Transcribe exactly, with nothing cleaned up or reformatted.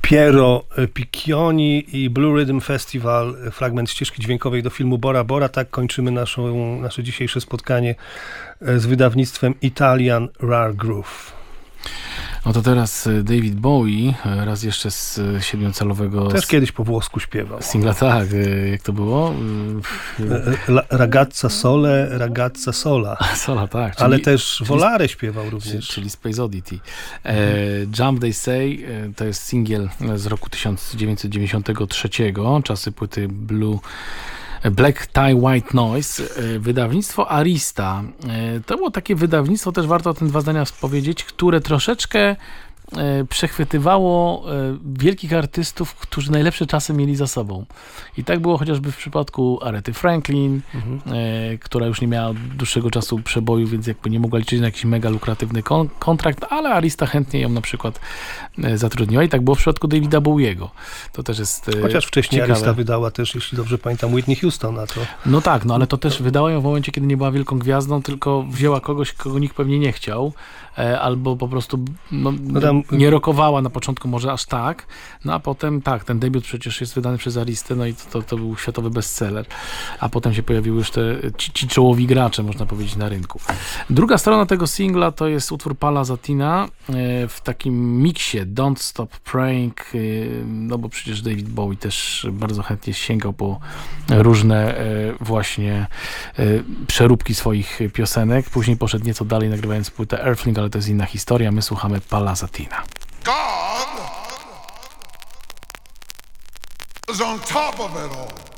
Piero Piccioni i Blue Rhythm Festival, fragment ścieżki dźwiękowej do filmu Bora Bora. Tak kończymy naszą, nasze dzisiejsze spotkanie z wydawnictwem Italian Rare Groove. No to teraz David Bowie, raz jeszcze z siedmiocalowego... Też kiedyś po włosku śpiewał. Singla, tak. Jak to było? La, ragazza sole, ragazza sola. Sola, tak. Czyli, ale też czyli, Volare śpiewał również. Czyli Space Oddity. E, Jump They Say to jest singiel z roku tysiąc dziewięćset dziewięćdziesiątego trzeciego, czasy płyty Blue... Black Tie White Noise, wydawnictwo Arista. To było takie wydawnictwo, też warto o tym dwa zdania powiedzieć, które troszeczkę przechwytywało wielkich artystów, którzy najlepsze czasy mieli za sobą. I tak było chociażby w przypadku Arety Franklin, mhm. która już nie miała od dłuższego czasu przeboju, więc jakby nie mogła liczyć na jakiś mega lukratywny kon- kontrakt, ale Arista chętnie ją na przykład zatrudniła i tak było w przypadku Davida Bowiego. To też jest Chociaż wcześniej ciekawe. Arista wydała też, jeśli dobrze pamiętam, Whitney Houston na to. No tak, no ale to też wydała ją w momencie, kiedy nie była wielką gwiazdą, tylko wzięła kogoś, kogo nikt pewnie nie chciał, albo po prostu no, no tam, nie rokowała na początku może aż tak, no a potem tak, ten debiut przecież jest wydany przez Aristę, no i to, to, to był światowy bestseller, a potem się pojawiły już te ci, ci czołowi gracze, można powiedzieć, na rynku. Druga strona tego singla to jest utwór Pala Zatina w takim miksie Don't Stop Praying, no bo przecież David Bowie też bardzo chętnie sięgał po różne właśnie przeróbki swoich piosenek, później poszedł nieco dalej, nagrywając płytę Earthling, ale to jest inna historia. My słuchamy Pala Zatina. God is on top of it all.